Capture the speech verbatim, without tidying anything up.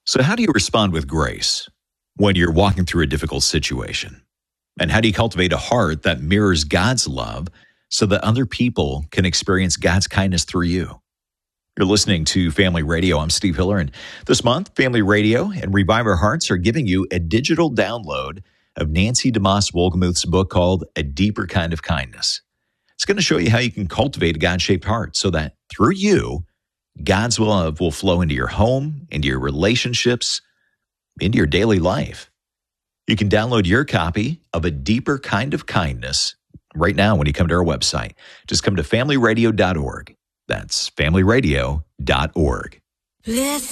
So, how do you respond with grace when you're walking through a difficult situation? And how do you cultivate a heart that mirrors God's love so that other people can experience God's kindness through you? You're listening to Family Radio. I'm Steve Hiller, and this month, Family Radio and Revive Our Hearts are giving you a digital download of Nancy DeMoss Wolgemuth's book called A Deeper Kind of Kindness. It's going to show you how you can cultivate a God-shaped heart so that through you, God's love will flow into your home, into your relationships, into your daily life. You can download your copy of A Deeper Kind of Kindness right now when you come to our website. Just come to family radio dot org. That's family radio dot org. Listen.